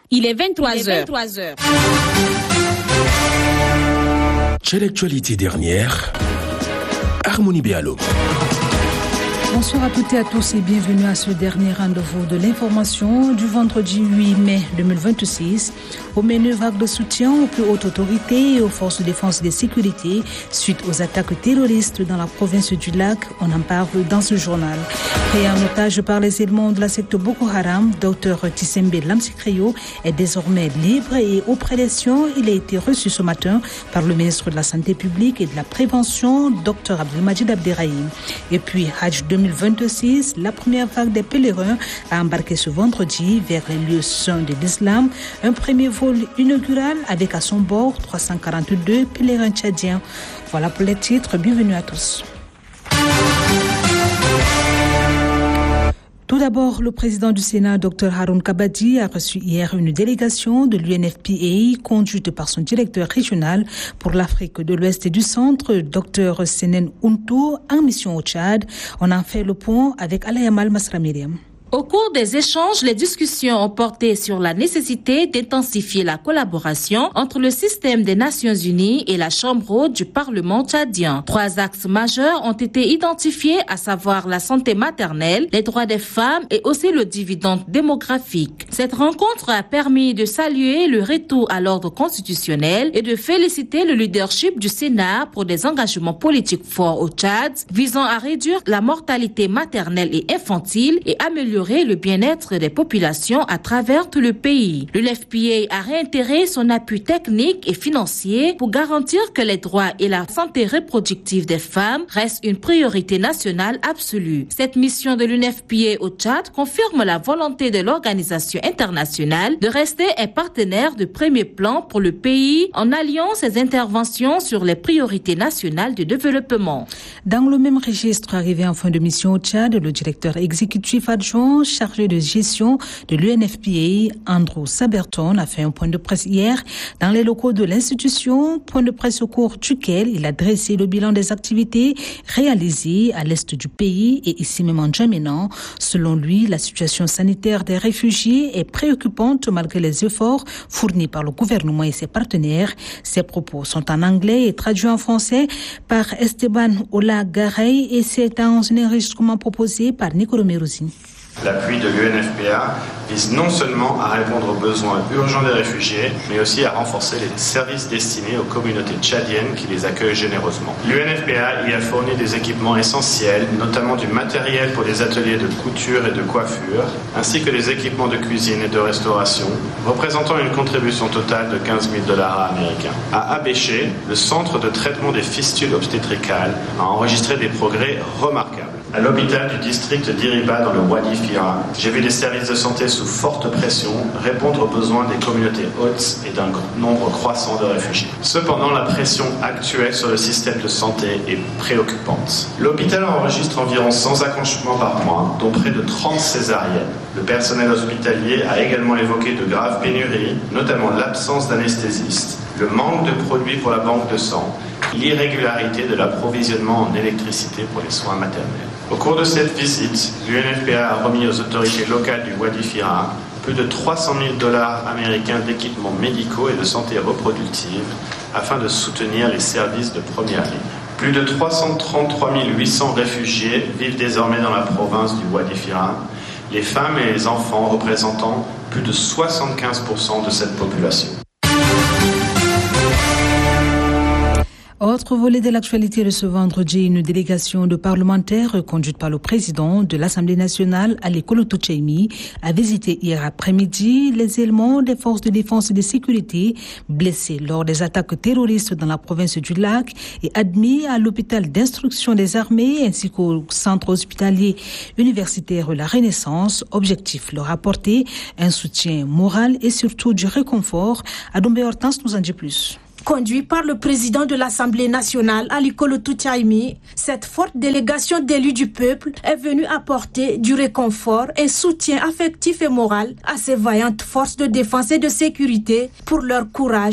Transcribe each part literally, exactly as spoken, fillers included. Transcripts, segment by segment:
Il est vingt-trois heures. Quelle actualité dernière? Harmonie Béalo. Bonsoir à toutes et à tous et bienvenue à ce dernier rendez-vous de l'information du vendredi huit mai deux mille vingt-six. Au menu, vague de soutien aux plus hautes autorités et aux forces de défense et de sécurité suite aux attaques terroristes dans la province du Lac. On en parle dans ce journal. Pris en otage par les éléments de la secte Boko Haram, Dr Tissembe Lamsikreyo est désormais libre et auprès des siens, il a été reçu ce matin par le ministre de la Santé publique et de la Prévention, Dr Abdelmajid Abderrahim. Et puis, Hajj deux mille vingt-six, la première vague des pèlerins a embarqué ce vendredi vers les lieux saints de l'islam. Un premier vol inaugural avec à son bord trois cent quarante-deux pèlerins tchadiens. Voilà pour les titres. Bienvenue à tous. Tout d'abord, le président du Sénat, Dr Haroun Kabadi, a reçu hier une délégation de l'U N F P A conduite par son directeur régional pour l'Afrique de l'Ouest et du Centre, Dr Senen Untou, en mission au Tchad. On en fait le point avec Alayamal Masramiriam. Au cours des échanges, les discussions ont porté sur la nécessité d'intensifier la collaboration entre le système des Nations Unies et la Chambre haute du Parlement tchadien. Trois axes majeurs ont été identifiés, à savoir la santé maternelle, les droits des femmes et aussi le dividende démographique. Cette rencontre a permis de saluer le retour à l'ordre constitutionnel et de féliciter le leadership du Sénat pour des engagements politiques forts au Tchad, visant à réduire la mortalité maternelle et infantile et améliorer le bien-être des populations à travers tout le pays. Le L F P A a réitéré son appui technique et financier pour garantir que les droits et la santé reproductive des femmes restent une priorité nationale absolue. Cette mission de l'U N F P A au Tchad confirme la volonté de l'organisation internationale de rester un partenaire de premier plan pour le pays en alliant ses interventions sur les priorités nationales de développement. Dans le même registre, arrivé en fin de mission au Tchad, le directeur exécutif adjoint chargé de gestion de l'U N F P A, Andrew Saberton, a fait un point de presse hier dans les locaux de l'institution, point de presse au cours duquel il a dressé le bilan des activités réalisées à l'est du pays et ici même en Djamena. Selon lui, la situation sanitaire des réfugiés est préoccupante malgré les efforts fournis par le gouvernement et ses partenaires. Ses propos sont en anglais et traduits en français par Esteban Ola-Garay et c'est un enregistrement proposé par Nicolo Merouzi. L'appui de l'U N F P A vise non seulement à répondre aux besoins urgents des réfugiés, mais aussi à renforcer les services destinés aux communautés tchadiennes qui les accueillent généreusement. L'U N F P A y a fourni des équipements essentiels, notamment du matériel pour des ateliers de couture et de coiffure, ainsi que des équipements de cuisine et de restauration, représentant une contribution totale de quinze mille dollars américains. À Abéché, le centre de traitement des fistules obstétricales a enregistré des progrès remarquables. À l'hôpital du district d'Iriba dans le Wadi Fira, j'ai vu les services de santé sous forte pression répondre aux besoins des communautés hautes et d'un nombre croissant de réfugiés. Cependant, la pression actuelle sur le système de santé est préoccupante. L'hôpital enregistre environ cent accouchements par mois, dont près de trente césariennes. Le personnel hospitalier a également évoqué de graves pénuries, notamment l'absence d'anesthésistes, le manque de produits pour la banque de sang, l'irrégularité de l'approvisionnement en électricité pour les soins maternels. Au cours de cette visite, l'U N F P A a remis aux autorités locales du Wadi Fira plus de trois cent mille dollars américains d'équipements médicaux et de santé reproductive afin de soutenir les services de première ligne. Plus de trois cent trente-trois mille huit cents réfugiés vivent désormais dans la province du Wadi Fira, les femmes et les enfants représentant plus de soixante-quinze pour cent de cette population. Autre volet de l'actualité de ce vendredi, une délégation de parlementaires conduite par le président de l'Assemblée nationale, Ali Koloto Tchaimi, a visité hier après-midi les éléments des forces de défense et de sécurité blessés lors des attaques terroristes dans la province du Lac et admis à l'hôpital d'instruction des armées ainsi qu'au centre hospitalier universitaire La Renaissance. Objectif, leur apporter un soutien moral et surtout du réconfort. Adombe Hortense nous en dit plus. Conduit par le président de l'Assemblée nationale, Ali Koloto Tchaimi, cette forte délégation d'élus du peuple est venue apporter du réconfort et soutien affectif et moral à ces vaillantes forces de défense et de sécurité pour leur courage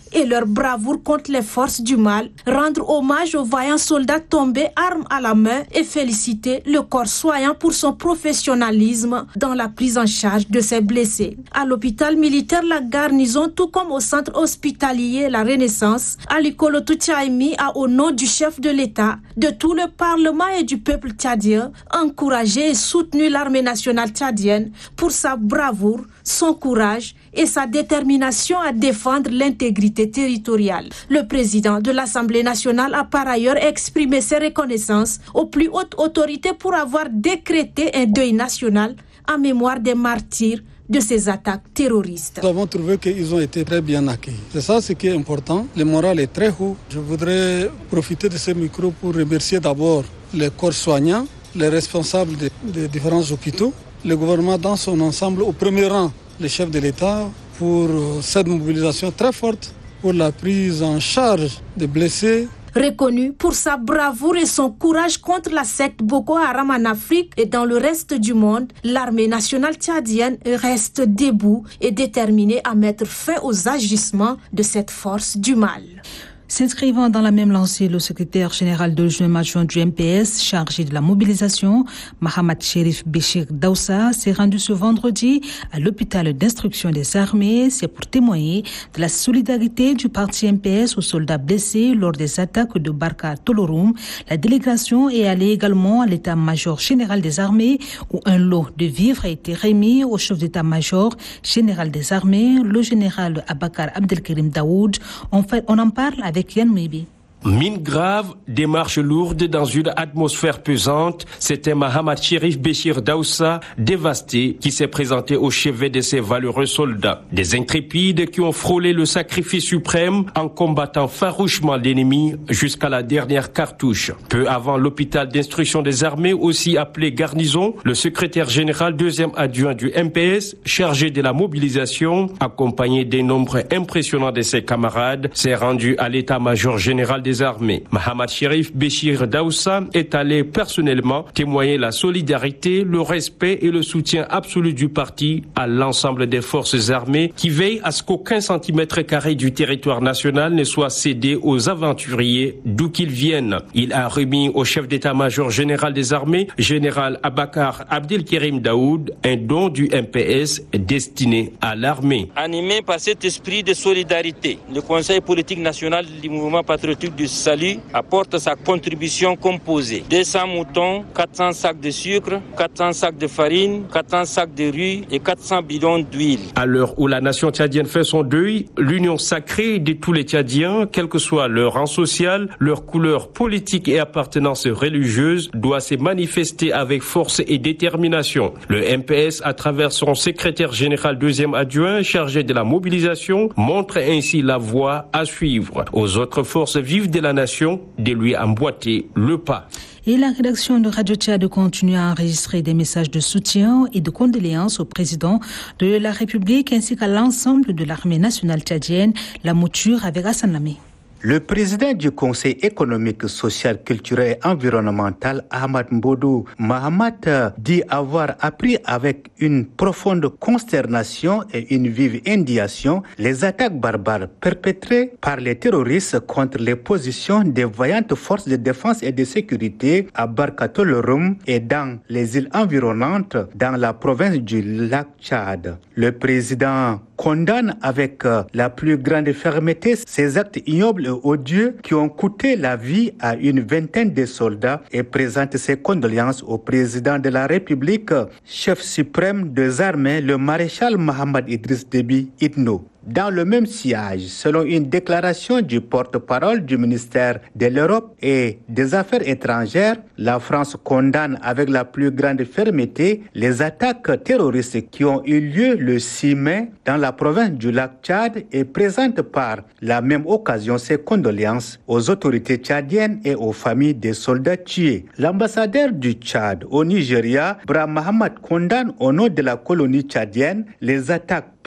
et leur bravoure contre les forces du mal, rendre hommage aux vaillants soldats tombés armes à la main et féliciter le corps soignant pour son professionnalisme dans la prise en charge de ses blessés. À l'hôpital militaire La Garnison, tout comme au centre hospitalier La Renaissance, Ali Kolo Toutiaimi a, au nom du chef de l'État, de tout le Parlement et du peuple tchadien, encouragé et soutenu l'armée nationale tchadienne pour sa bravoure, son courage et sa détermination à défendre l'intégrité territoriale. Le président de l'Assemblée nationale a par ailleurs exprimé ses reconnaissances aux plus hautes autorités pour avoir décrété un deuil national en mémoire des martyrs de ces attaques terroristes. Nous avons trouvé qu'ils ont été très bien accueillis. C'est ça ce qui est important. Le moral est très haut. Je voudrais profiter de ce micro pour remercier d'abord les corps soignants, les responsables des, des différents hôpitaux, le gouvernement dans son ensemble, au premier rang, le chef de l'État, pour cette mobilisation très forte pour la prise en charge des blessés. Reconnu pour sa bravoure et son courage contre la secte Boko Haram en Afrique et dans le reste du monde, l'armée nationale tchadienne reste debout et déterminée à mettre fin aux agissements de cette force du mal. S'inscrivant dans la même lancée, le secrétaire général de juin adjoint du M P S chargé de la mobilisation, Mahamat Cherif Béchir Daoussa, s'est rendu ce vendredi à l'hôpital d'instruction des armées. C'est pour témoigner de la solidarité du parti M P S aux soldats blessés lors des attaques de Barka Tolorum. La délégation est allée également à l'état-major général des armées où un lot de vivres a été remis au chef d'état-major général des armées, le général Abakar Abdelkerim Daoud. On, fait, on en parle avec Yann Meibi. Mine grave, démarche lourde dans une atmosphère pesante, c'était Mahamat Cherif Béchir Daoussa, dévasté, qui s'est présenté au chevet de ces valeureux soldats. Des intrépides qui ont frôlé le sacrifice suprême en combattant farouchement l'ennemi jusqu'à la dernière cartouche. Peu avant l'hôpital d'instruction des armées, aussi appelé Garnison, le secrétaire général deuxième adjoint du M P S, chargé de la mobilisation, accompagné d'un nombre impressionnant de ses camarades, s'est rendu à l'état-major général des armées. Mahamat Cherif Béchir Daoussa est allé personnellement témoigner la solidarité, le respect et le soutien absolu du parti à l'ensemble des forces armées qui veillent à ce qu'aucun centimètre carré du territoire national ne soit cédé aux aventuriers d'où qu'ils viennent. Il a remis au chef d'état-major général des armées, général Abakar Abdelkerim Daoud, un don du M P S destiné à l'armée. Animé par cet esprit de solidarité, le Conseil politique national du mouvement patriotique du salut apporte sa contribution composée. deux cents moutons, quatre cents sacs de sucre, quatre cents sacs de farine, quatre cents sacs de riz et quatre cents bidons d'huile. À l'heure où la nation tchadienne fait son deuil, l'union sacrée de tous les Tchadiens, quel que soit leur rang social, leur couleur politique et appartenance religieuse, doit se manifester avec force et détermination. Le M P S, à travers son secrétaire général deuxième adjoint chargé de la mobilisation, montre ainsi la voie à suivre aux autres forces vives de la nation de lui emboîter le pas. Et la rédaction de Radio Tchad continue à enregistrer des messages de soutien et de condoléances au président de la République ainsi qu'à l'ensemble de l'armée nationale tchadienne. La mouture avec Hassan Lamé. Le président du Conseil économique, social, culturel et environnemental, Ahmad Mbodou Mahamat, dit avoir appris avec une profonde consternation et une vive indignation les attaques barbares perpétrées par les terroristes contre les positions des vaillantes forces de défense et de sécurité à Barkatolorum et dans les îles environnantes dans la province du lac Tchad. Le président condamne avec la plus grande fermeté ces actes ignobles et odieux qui ont coûté la vie à une vingtaine de soldats et présente ses condoléances au président de la République, chef suprême des armées, le maréchal Mohamed Idriss Déby Itno. Dans le même sillage, selon une déclaration du porte-parole du ministère de l'Europe et des Affaires étrangères, la France condamne avec la plus grande fermeté les attaques terroristes qui ont eu lieu le six mai dans la province du lac Tchad et présente par la même occasion ses condoléances aux autorités tchadiennes et aux familles des soldats tués. L'ambassadeur du Tchad au Nigeria, Brahim Mohamed, condamne au nom de la colonie tchadienne les attaques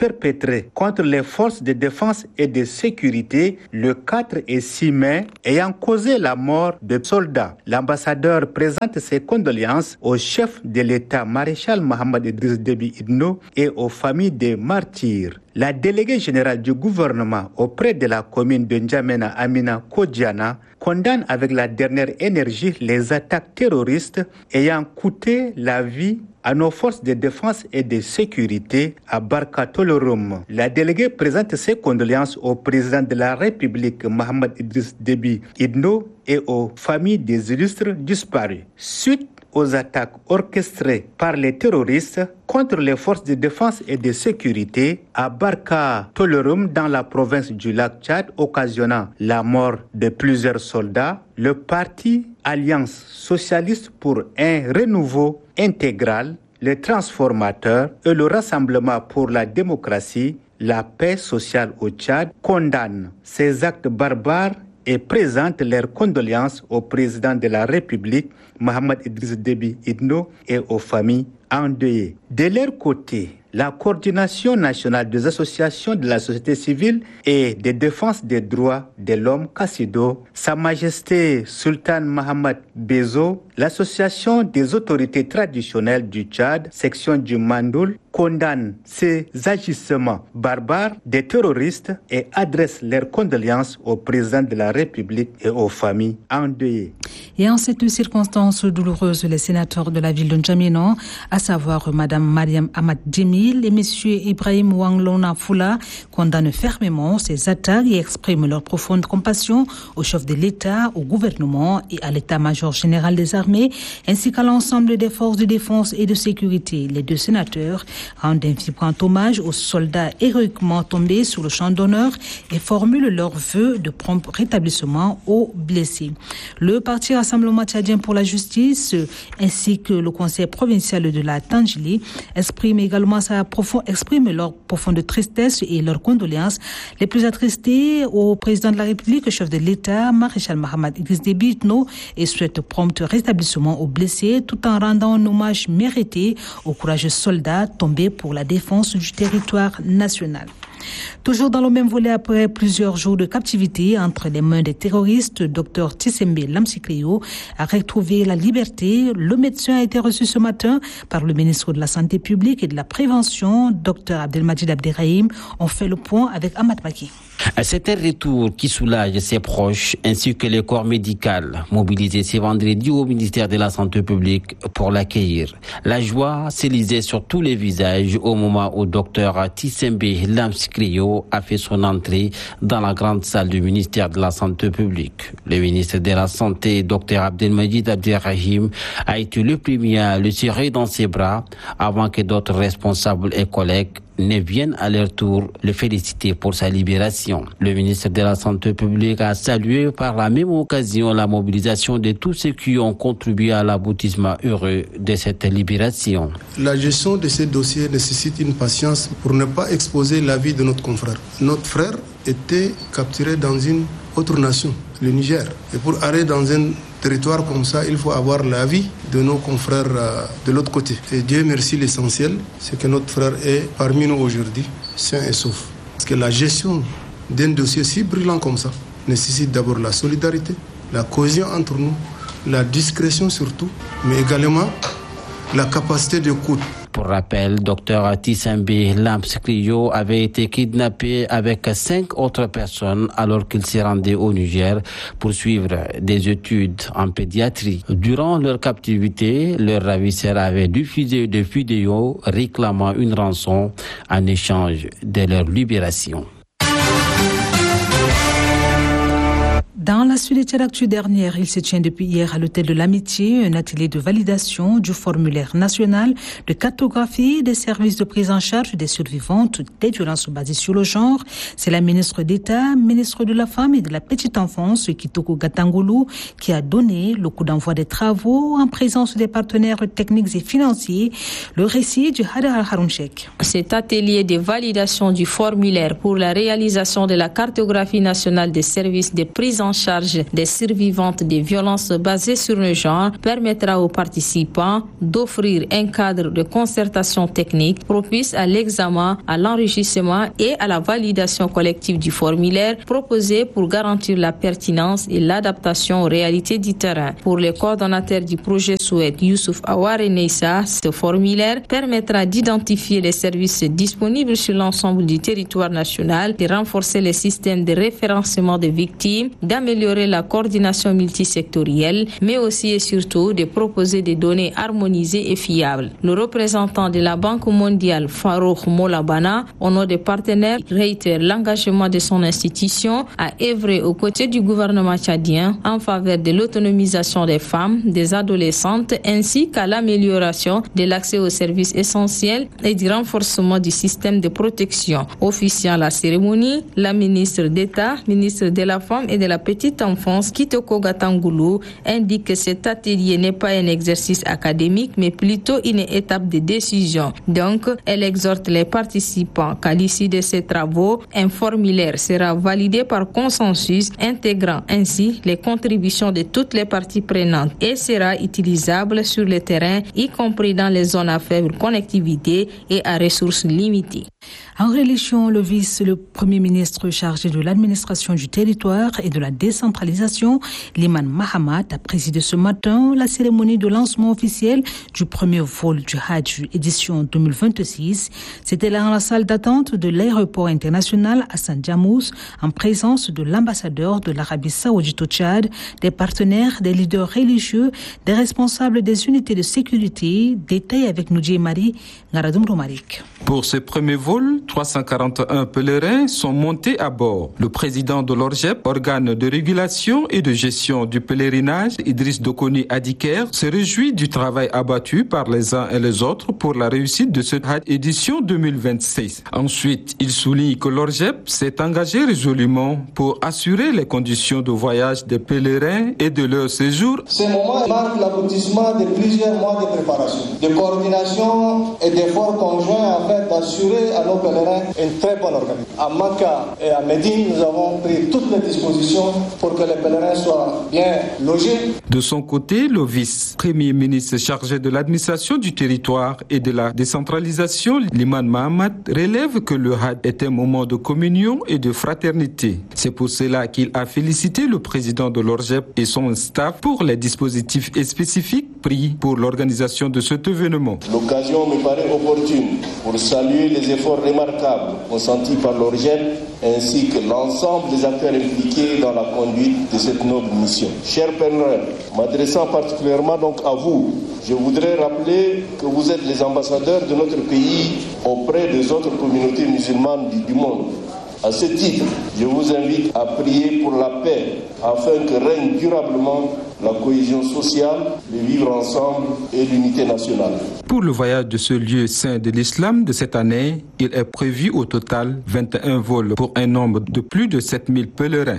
perpétrés contre les forces de défense et de sécurité le quatre et six mai, ayant causé la mort de soldats. L'ambassadeur présente ses condoléances au chef de l'État, maréchal Mohamed Idriss Déby Itno, et aux familles des martyrs. La déléguée générale du gouvernement auprès de la commune de N'Djamena, Amina Kodjana, condamne avec la dernière énergie les attaques terroristes ayant coûté la vie à nos forces de défense et de sécurité à Barka Tolorum. La déléguée présente ses condoléances au président de la République, Mohamed Idriss Déby Itno, et aux familles des illustres disparus. Suite aux attaques orchestrées par les terroristes contre les forces de défense et de sécurité à Barka Tolorum dans la province du lac Tchad, occasionnant la mort de plusieurs soldats, le parti Alliance socialiste pour un renouveau intégral, les transformateurs et le Rassemblement pour la démocratie, la paix sociale au Tchad condamnent ces actes barbares et présentent leurs condoléances au président de la République, Mohamed Idriss Déby Itno, et aux familles endeuillées. De leur côté, la coordination nationale des associations de la société civile et de défense des droits de l'homme, Kassido, Sa Majesté Sultan Mohamed Bezo, l'association des autorités traditionnelles du Tchad, section du Mandoul, condamne ces agissements barbares des terroristes et adresse leurs condoléances au président de la République et aux familles endeuillées. Et en cette circonstance douloureuse, les sénateurs de la ville de N'Djamena, à savoir Madame Mariam Ahmad Djemil et Monsieur Ibrahim Wanglona Foula, condamnent fermement ces attaques et expriment leur profonde compassion au chef de l'État, au gouvernement et à l'État-major général des armées, ainsi qu'à l'ensemble des forces de défense et de sécurité. Les deux sénateurs rendent un vibrant hommage aux soldats héroïquement tombés sur le champ d'honneur et formulent leurs vœux de prompt rétablissement aux blessés. Le Parti Rassemblement tchadien pour la justice ainsi que le Conseil provincial de la Tandjili expriment également sa profonde, expriment leur profonde tristesse et leurs condoléances les plus attristées au président de la République, chef de l'État, maréchal Mohamed Idriss Déby Itno, et souhaitent prompt rétablissement aux blessés tout en rendant un hommage mérité aux courageux soldats tombés pour la défense du territoire national. Toujours dans le même volet, après plusieurs jours de captivité entre les mains des terroristes, Dr Tissembe Lamsikrio a retrouvé la liberté. Le médecin a été reçu ce matin par le ministre de la Santé publique et de la Prévention, Dr Abdelmajid Abderrahim. On fait le point avec Ahmad Maki. C'est un retour qui soulage ses proches ainsi que le corps médical mobilisé ce vendredi au ministère de la Santé publique pour l'accueillir. La joie s'élisait sur tous les visages au moment où Dr Tissembe Lamsikrio a fait son entrée dans la grande salle du ministère de la Santé publique. Le ministre de la Santé, Dr Abdelmajid Abderrahim, a été le premier à le serrer dans ses bras avant que d'autres responsables et collègues ne viennent à leur tour le féliciter pour sa libération. Le ministre de la Santé publique a salué par la même occasion la mobilisation de tous ceux qui ont contribué à l'aboutissement heureux de cette libération. La gestion de ces dossiers nécessite une patience pour ne pas exposer la vie de notre confrère. Notre frère était capturé dans une autre nation, le Niger. Et pour aller dans un territoire comme ça, il faut avoir la vie de nos confrères euh, de l'autre côté. Et Dieu merci, l'essentiel, c'est que notre frère est parmi nous aujourd'hui, sain et sauf. Parce que la gestion d'un dossier si brillant comme ça nécessite d'abord la solidarité, la cohésion entre nous, la discrétion surtout, mais également la capacité d'écoute. Pour rappel, Dr Tissembe Lamsikrio avait été kidnappé avec cinq autres personnes alors qu'il s'est rendu au Niger pour suivre des études en pédiatrie. Durant leur captivité, leurs ravisseurs avaient diffusé des vidéos réclamant une rançon en échange de leur libération. Dans la suite de l'actu dernière, il se tient depuis hier à l'hôtel de l'Amitié un atelier de validation du formulaire national de cartographie des services de prise en charge des survivantes des violences basées sur le genre. C'est la ministre d'État, ministre de la Femme et de la Petite Enfance, Kitoko Gatangoulou, qui a donné le coup d'envoi des travaux en présence des partenaires techniques et financiers. Le récit du Hadar Harounchek. Cet atelier de validation du formulaire pour la réalisation de la cartographie nationale des services de prise en en charge des survivantes des violences basées sur le genre permettra aux participants d'offrir un cadre de concertation technique propice à l'examen, à l'enrichissement et à la validation collective du formulaire proposé pour garantir la pertinence et l'adaptation aux réalités du terrain. Pour les coordonnateurs du projet Souhait, Youssouf Aware Neissa, ce formulaire permettra d'identifier les services disponibles sur l'ensemble du territoire national, de renforcer les systèmes de référencement des victimes, d'améliorer la coordination multisectorielle, mais aussi et surtout de proposer des données harmonisées et fiables. Le représentant de la Banque mondiale, Farouk Molabana, au nom des partenaires, réitère l'engagement de son institution à œuvrer aux côtés du gouvernement tchadien en faveur de l'autonomisation des femmes, des adolescentes, ainsi qu'à l'amélioration de l'accès aux services essentiels et du renforcement du système de protection. Officiant la cérémonie, la ministre d'État, ministre de la Femme et de la Petite Enfance, Kitoko Gatangoulou, indique que cet atelier n'est pas un exercice académique, mais plutôt une étape de décision. Donc, elle exhorte les participants qu'à l'issue de ces travaux, un formulaire sera validé par consensus, intégrant ainsi les contributions de toutes les parties prenantes et sera utilisable sur le terrain, y compris dans les zones à faible connectivité et à ressources limitées. En religion, le vice, le premier ministre chargé de l'administration du territoire et de la décentralisation, Liman Mahamat, a présidé ce matin la cérémonie de lancement officiel du premier vol du Hajj édition deux mille vingt-six. C'était dans la salle d'attente de l'aéroport international Hassan Diamous, en présence de l'ambassadeur de l'Arabie Saoudite au Tchad, des partenaires, des leaders religieux, des responsables des unités de sécurité. Détail avec Noudji Marie, Ngaradoum Romarik. Pour ce premier vol, trois cent quarante et un pèlerins sont montés à bord. Le président de l'Orgep, organe de régulation et de gestion du pèlerinage, Idriss Dokoni Adiker, se réjouit du travail abattu par les uns et les autres pour la réussite de cette édition deux mille vingt-six. Ensuite, il souligne que l'Orgep s'est engagé résolument pour assurer les conditions de voyage des pèlerins et de leur séjour. Ce moment marque l'aboutissement de plusieurs mois de préparation, de coordination et d'efforts conjoints afin d'assurer à nos pèlerins une très bonne organisation. À Makka et à Médine, nous avons pris toutes les dispositions pour que les pèlerins soient bien logés. De son côté, le vice-premier ministre chargé de l'administration du territoire et de la décentralisation, Liman Mahamat, relève que le Hajj est un moment de communion et de fraternité. C'est pour cela qu'il a félicité le président de l'Orgep et son staff pour les dispositifs spécifiques pris pour l'organisation de cet événement. L'occasion me paraît opportune pour saluer les efforts remarquables consentis par l'Orgep ainsi que l'ensemble des acteurs impliqués dans la conduite de cette noble mission. Chers pèlerins, m'adressant particulièrement donc à vous, je voudrais rappeler que vous êtes les ambassadeurs de notre pays auprès des autres communautés musulmanes du, du monde. À ce titre, je vous invite à prier pour la paix afin que règne durablement la cohésion sociale, le vivre ensemble et l'unité nationale. Pour le voyage de ce lieu saint de l'islam de cette année, il est prévu au total vingt et un vols pour un nombre de plus de sept mille pèlerins.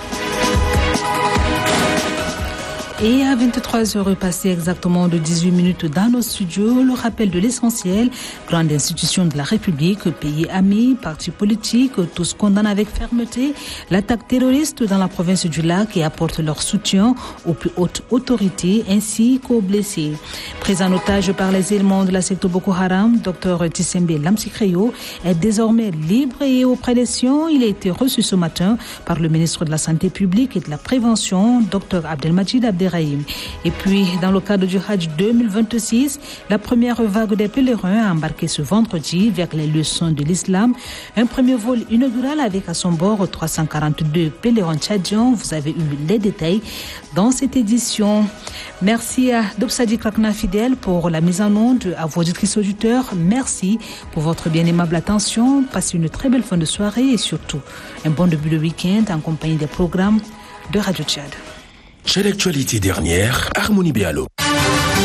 Et à vingt-trois heures passées exactement de dix-huit minutes dans nos studios, le rappel de l'essentiel, grande institution de la République, pays amis, partis politiques, tous condamnent avec fermeté l'attaque terroriste dans la province du Lac et apportent leur soutien aux plus hautes autorités ainsi qu'aux blessés. Pris en otage par les éléments de la secte Boko Haram, Dr Tissembe Lamsikreyo est désormais libre et auprès des siens. Il a été reçu ce matin par le ministre de la Santé publique et de la Prévention, Dr Abdelmajid Abderrahim. Et puis, dans le cadre du Hajj deux mille vingt-six, la première vague des pèlerins a embarqué ce vendredi vers les leçons de l'islam. Un premier vol inaugural avec à son bord trois cent quarante-deux pèlerins tchadiens. Vous avez eu les détails dans cette édition. Merci à Dobsadi Krakna Fidèle pour la mise en onde, à vos auditrices auditeurs. Merci pour votre bien aimable attention. Passez une très belle fin de soirée et surtout un bon début de week-end en compagnie des programmes de Radio Tchad. Chez l'actualité dernière, Harmonie Béalo.